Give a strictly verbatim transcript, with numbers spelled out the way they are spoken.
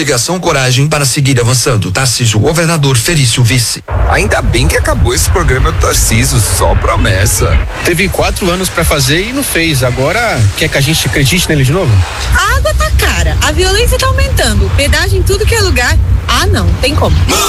obrigação, coragem para seguir avançando. Tarcísio, governador, Felício, vice. Ainda bem que acabou esse programa do Tarcísio, só promessa. Teve quatro anos pra fazer e não fez. Agora quer que a gente acredite nele de novo? A água tá cara, a violência tá aumentando, pedágio em tudo que é lugar. Ah, não, tem como.